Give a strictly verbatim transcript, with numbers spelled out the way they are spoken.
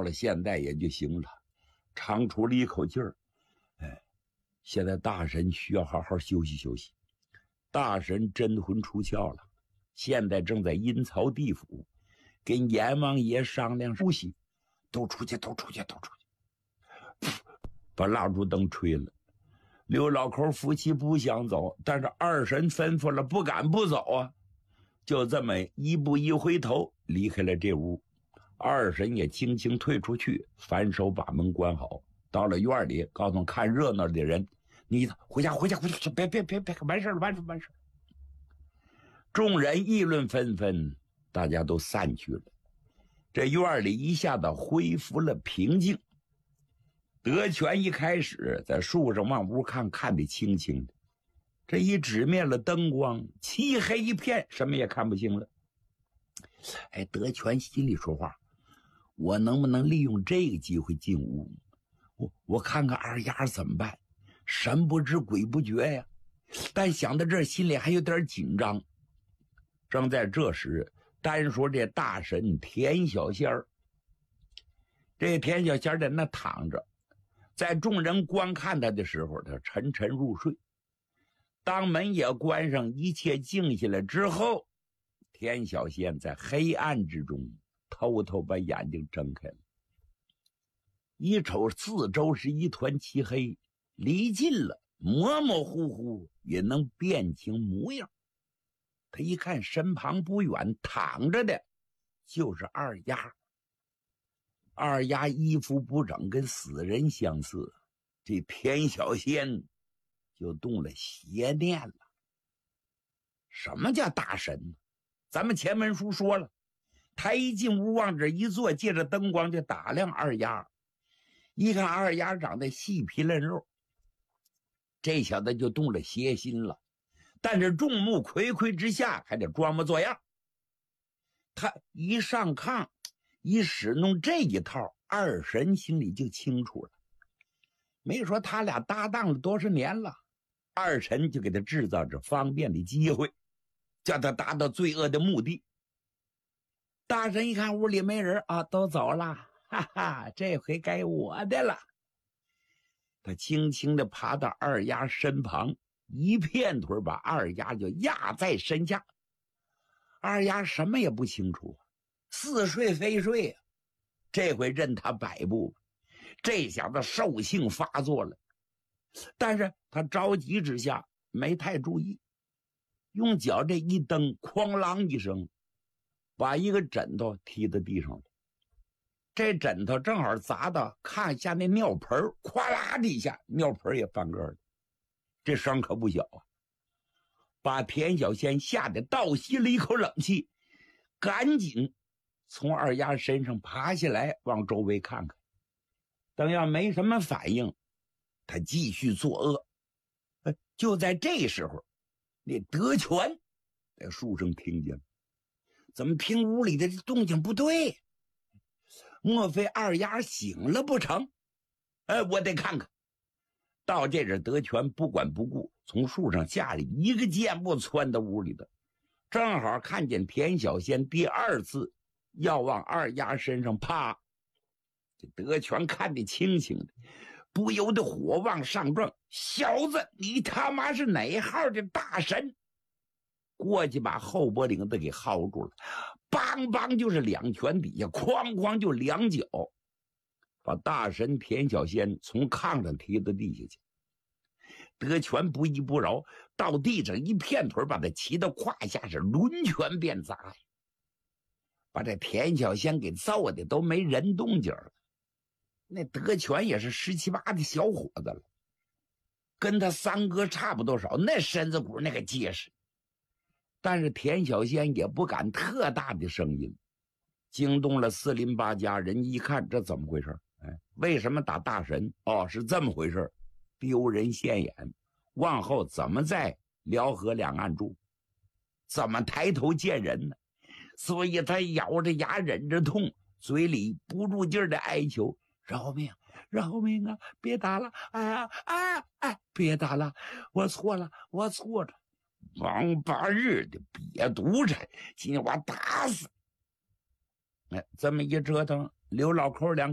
了现在也就行了，长出了一口气儿。哎，现在大神需要好好休息休息。大神真魂出窍了，现在正在阴曹地府跟阎王爷商量出息，都出去，都出去，都出去！把蜡烛灯吹了。刘老口夫妻不想走，但是二神吩咐了，不敢不走啊。就这么一步一回头，离开了这屋。二神也轻轻退出去，反手把门关好。到了院里，告诉看热闹的人：“你回家，回家，回家，别别别别，完事了，完事完事。”众人议论纷纷，大家都散去了。这院里一下子恢复了平静。德全一开始在树上往屋看，看得清清的，这一指灭了灯光，漆黑一片，什么也看不清了。哎，德全心里说话：我能不能利用这个机会进屋？我我看看二丫怎么办？神不知鬼不觉呀！但想到这儿，心里还有点紧张。正在这时，单说这大神田小仙儿，这田小仙儿在那躺着，在众人观看他的时候，他沉沉入睡。当门也关上，一切静下来之后，田小仙在黑暗之中偷偷把眼睛睁开了。一瞅四周是一团漆黑，离近了模模糊糊也能辨清模样。他一看身旁不远躺着的就是二丫。二丫衣服不整，跟死人相似。这田小仙就动了邪念了。什么叫大神？咱们前文书说了，他一进屋往这一坐，借着灯光就打量二丫。一看二丫长得细皮嫩肉，这小子就动了邪心了。但是众目睽睽之下，还得装模作样。他一上炕，一使弄这一套，二神心里就清楚了。没说他俩搭档了多少年了，二神就给他制造着方便的机会，叫他达到罪恶的目的。大神一看屋里没人啊，都走了，哈哈，这回该我的了。他轻轻地爬到二丫身旁，一片腿把二丫就压在身下。二丫什么也不清楚，似睡非睡啊。这回任他摆布，这小子兽性发作了。但是他着急之下没太注意，用脚这一蹬，哐啷一声，把一个枕头踢到地上了。这枕头正好砸到炕下那尿盆，咵啦的一下，尿盆也翻个了。这声可不小啊，把田小仙吓得倒吸了一口冷气，赶紧从二丫身上爬下来，往周围看看。等要没什么反应，他继续作恶。呃，就在这时候，那德全在树上听见了，怎么听屋里的动静不对？莫非二丫醒了不成？哎，我得看看。到这阵，德全不管不顾，从树上下来，一个箭步窜到屋里的，正好看见田小仙第二次要往二丫身上趴。这德全看得清清的，不由得火往上撞：“小子，你他妈是哪号的大神？”过去把后脖领子给薅住了，梆梆就是两拳底下，哐哐就两脚，把大神田小仙从炕上踢到地下去。德全不依不饶，到地上一片腿把他骑到胯下，是抡拳便砸呀，把这田小仙给揍的都没人动静了。那德全也是十七八的小伙子了，跟他三哥差不多少，那身子骨那个结实。但是田小仙也不敢特大的声音，惊动了四邻八家人。一看这怎么回事？哎，为什么打大神？哦，是这么回事，丢人现眼，往后怎么在辽河两岸住，怎么抬头见人呢？所以他咬着牙忍着痛，嘴里不住劲儿的哀求：“饶命，饶命啊！别打了！哎呀，哎哎，别打了！我错了，我错了！王八日的瘪犊子，今天我打死！”哎，这么一折腾，刘老口两